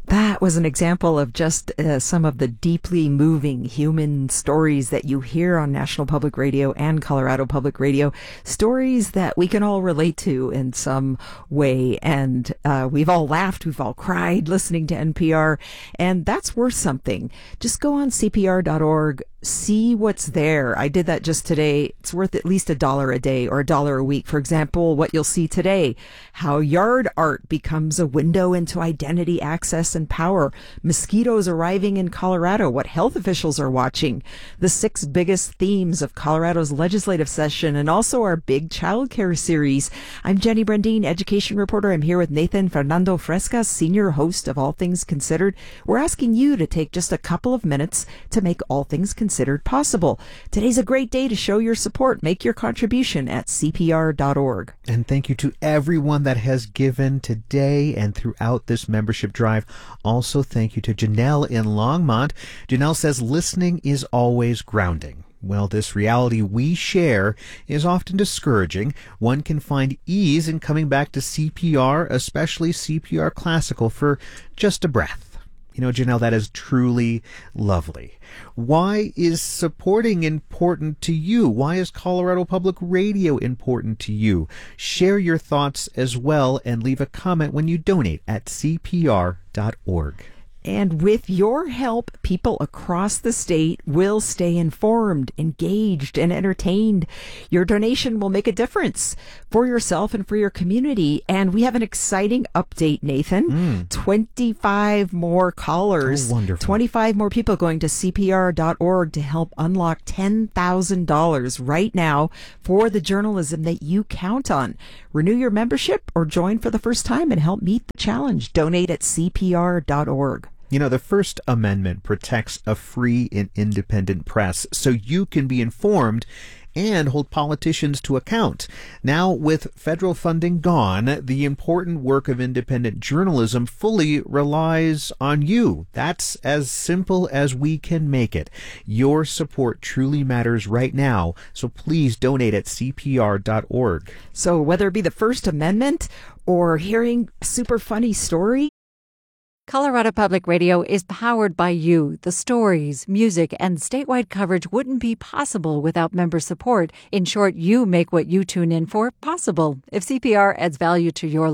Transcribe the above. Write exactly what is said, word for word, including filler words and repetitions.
That was an example of just uh, some of the deeply moving human stories that you hear on National Public Radio and Colorado Public Radio. Stories that we can all relate to in some way. And uh, we've all laughed, we've all cried listening to N P R. And that's worth something. Just go on C P R dot org. See what's there. I did that just today. It's worth at least a dollar a day or a dollar a week. For example, what you'll see today, how yard art becomes a window into identity, access, and power. Mosquitoes arriving in Colorado, what health officials are watching. The six biggest themes of Colorado's legislative session, and also our big childcare series. I'm Jenny Brandine, education reporter. I'm here with Nathan Fernando Fresca, senior host of All Things Considered. We're asking you to take just a couple of minutes to make All Things Considered Considered possible. Today's a great day to show your support. Make your contribution at C P R dot org. And thank you to everyone that has given today and throughout this membership drive. Also, thank you to Janelle in Longmont. Janelle says, listening is always grounding. Well, this reality we share is often discouraging. One can find ease in coming back to C P R, especially C P R Classical, for just a breath. You know, Janelle, that is truly lovely. Why is supporting important to you? Why is Colorado Public Radio important to you? Share your thoughts as well and leave a comment when you donate at C P R dot org. And with your help, people across the state will stay informed, engaged, and entertained. Your donation will make a difference for yourself and for your community. And we have an exciting update, Nathan. Mm. twenty-five more callers. Oh, wonderful. twenty-five more people going to C P R dot org to help unlock ten thousand dollars right now for the journalism that you count on. Renew your membership or join for the first time and help meet the challenge. Donate at C P R dot org. You know, the First Amendment protects a free and independent press so you can be informed and hold politicians to account. Now, with federal funding gone, the important work of independent journalism fully relies on you. That's as simple as we can make it. Your support truly matters right now, so please donate at C P R dot org. So whether it be the First Amendment or hearing a super funny story, Colorado Public Radio is powered by you. The stories, music, and statewide coverage wouldn't be possible without member support. In short, you make what you tune in for possible. If C P R adds value to your